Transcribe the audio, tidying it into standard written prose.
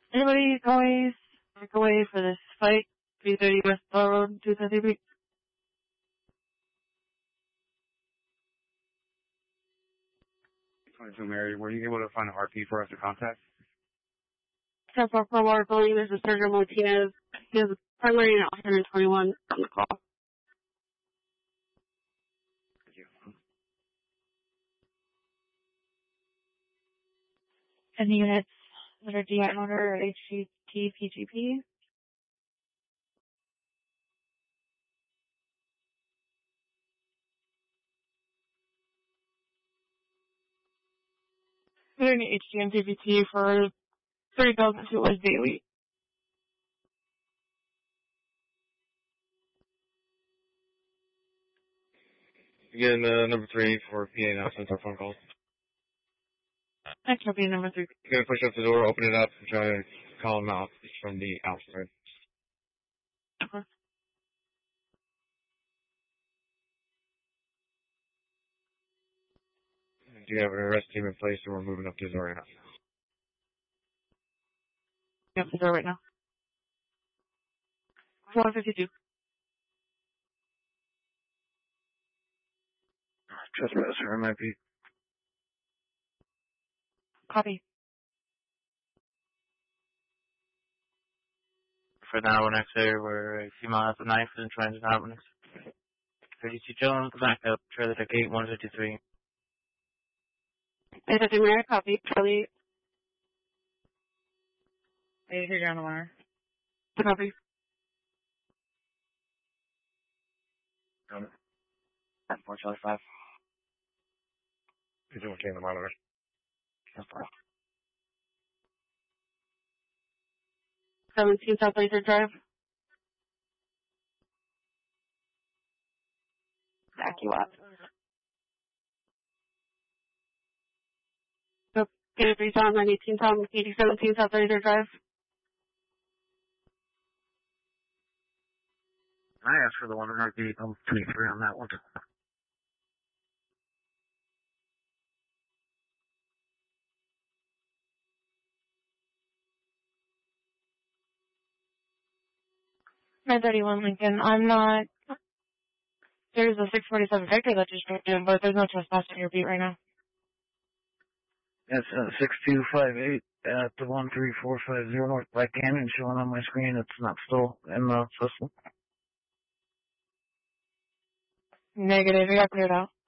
Anybody always break away for this fight? 330 West Bell Road, 233. 22 Mary, were you able to find an RP for us to contact? 10-4 Water Building, this is Sergio Martinez. He has a primary and 121 on the call. Thank you. Any units that are DI motor or HGT PGP? We're doing HGM PGT for 30,000 $2 daily. Again, number 3 for PA announcements or phone calls. Next will be number 3. You're going to push up the door, open it up, and try to call them out from the outside. Okay. Do you have an arrest team in place, or we're moving up to the door right now? Yep, the door right now. 152. Trespasser, MIP. Copy. For now, we're next there, we're a few miles of knife and transit happenings. 32 Jones, back up, trailer deck 8, 153. Is that the Mary? Copy. Charlie. Hey, here down the wire. Copy. 4 Charlie 5. He's doing the monitor. 17 South Laser Drive. Back you up. So, Peter 3 Tom, 918 Tom, 8017 South Laser Drive. I asked for the one on RP, I'm 23 on that one. $931 Lincoln. I'm not. There's a 647 Victor that just dropped in, but there's no trespass on your beat right now. That's 6258 at the 13450 North Black Canyon showing on my screen. It's not still in the system. Negative. We got cleared out.